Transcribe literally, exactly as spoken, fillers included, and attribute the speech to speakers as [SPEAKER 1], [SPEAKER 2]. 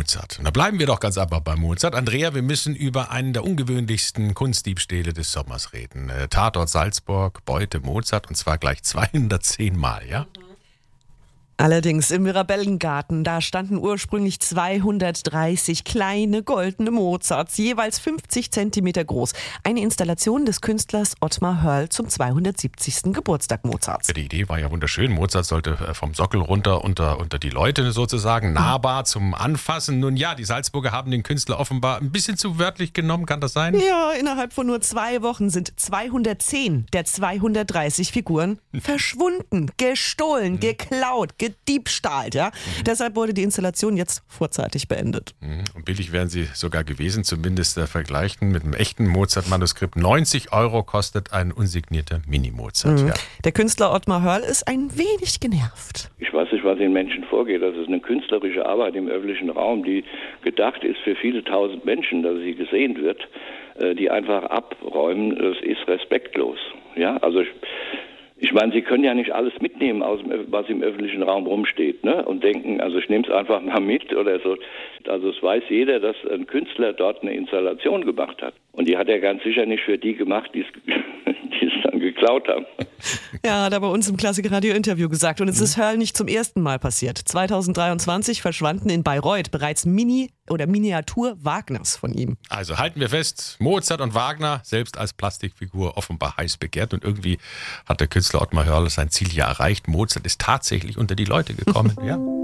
[SPEAKER 1] Mozart. Und da bleiben wir doch ganz einfach bei Mozart. Andrea, wir müssen über einen der ungewöhnlichsten Kunstdiebstähle des Sommers reden. Äh, Tatort Salzburg, Beute Mozart und zwar gleich zweihundertzehn Mal, ja?
[SPEAKER 2] Allerdings im Mirabellengarten, da standen ursprünglich zweihundertdreißig kleine goldene Mozarts, jeweils fünfzig Zentimeter groß. Eine Installation des Künstlers Ottmar Hörl zum zweihundertsiebzigsten Geburtstag Mozarts.
[SPEAKER 1] Die Idee war ja wunderschön. Mozart sollte vom Sockel runter unter, unter die Leute sozusagen, nahbar zum Anfassen. Nun ja, die Salzburger haben den Künstler offenbar ein bisschen zu wörtlich genommen, kann das sein?
[SPEAKER 2] Ja, innerhalb von nur zwei Wochen sind zweihundertzehn der zweihundertdreißig Figuren verschwunden, gestohlen, geklaut, gediebstahlt. Ja? Mhm. Deshalb wurde die Installation jetzt vorzeitig beendet.
[SPEAKER 1] Und billig wären sie sogar gewesen, zumindest äh, vergleichen mit einem echten Mozart-Manuskript. neunzig Euro kostet ein unsignierter Mini-Mozart.
[SPEAKER 2] Mhm.
[SPEAKER 1] Ja.
[SPEAKER 2] Der Künstler Ottmar Hörl ist ein wenig genervt.
[SPEAKER 3] Ich weiß nicht, was in Menschen vorgeht. Das ist eine künstlerische Arbeit im öffentlichen Raum, die gedacht ist für viele tausend Menschen, dass sie gesehen wird, äh, die einfach abräumen. Das ist respektlos. Ja, also ich Ich meine, Sie können ja nicht alles mitnehmen, aus dem, was im öffentlichen Raum rumsteht, ne? Und denken, also ich nehme es einfach mal mit oder so. Also es weiß jeder, dass ein Künstler dort eine Installation gemacht hat. Und die hat er ganz sicher nicht für die gemacht, die es dann geklaut haben.
[SPEAKER 2] Ja, hat er bei uns im Klassik-Radio-Interview gesagt. Und es ist Hörl nicht zum ersten Mal passiert. zweitausenddreiundzwanzig verschwanden in Bayreuth bereits Mini- oder Miniatur Wagners von ihm.
[SPEAKER 1] Also halten wir fest, Mozart und Wagner, selbst als Plastikfigur offenbar heiß begehrt. Und irgendwie hat der Künstler Ottmar Hörl sein Ziel ja erreicht. Mozart ist tatsächlich unter die Leute gekommen. Ja.